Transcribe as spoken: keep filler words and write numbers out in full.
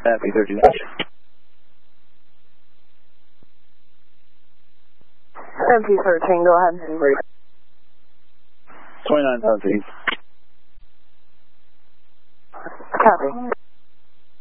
Copy, thirteen. M P thirteen, go ahead. twenty-nine Southeast. Copy.